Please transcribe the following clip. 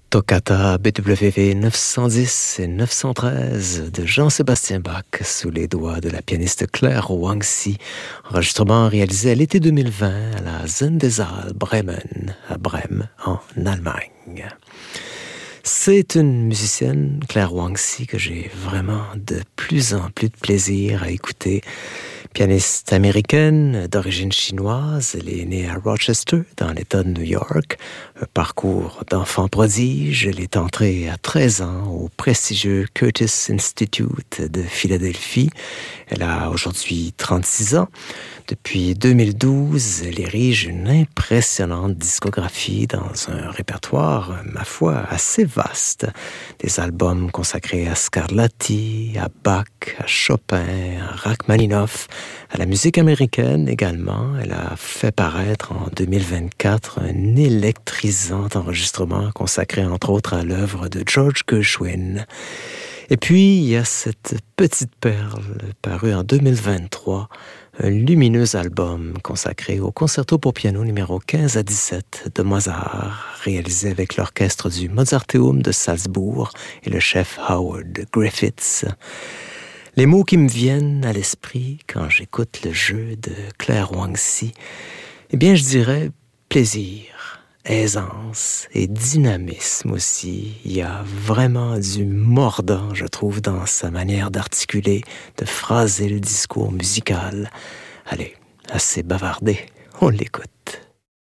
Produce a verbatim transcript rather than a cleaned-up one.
Toccata B W V neuf cent dix et neuf cent treize de Jean-Sébastien Bach sous les doigts de la pianiste Claire Wangxi, enregistrement réalisé à l'été deux mille vingt à la Sendesaal Bremen, à Brême, en Allemagne. C'est une musicienne, Claire Wangxi, que j'ai vraiment de plus en plus de plaisir à écouter. Pianiste américaine d'origine chinoise, elle est née à Rochester, dans l'État de New York. Un parcours d'enfant prodige, elle est entrée à treize ans au prestigieux Curtis Institute de Philadelphie. Elle a aujourd'hui trente-six ans. Depuis deux mille douze, elle érige une impressionnante discographie dans un répertoire, ma foi, assez vaste. Des albums consacrés à Scarlatti, à Bach, à Chopin, à Rachmaninoff, à la musique américaine également. Elle a fait paraître en deux mille vingt-quatre un électrisant enregistrement consacré entre autres à l'œuvre de George Gershwin. Et puis, il y a cette petite perle parue en deux mille vingt-trois, un lumineux album consacré au concerto pour piano numéro quinze à dix-sept de Mozart, réalisé avec l'orchestre du Mozarteum de Salzbourg et le chef Howard Griffiths. Les mots qui me viennent à l'esprit quand j'écoute le jeu de Claire Wangxi, eh bien, je dirais plaisir, aisance et dynamisme aussi. Il y a vraiment du mordant, je trouve, dans sa manière d'articuler, de phraser le discours musical. Allez, assez bavardé, on l'écoute.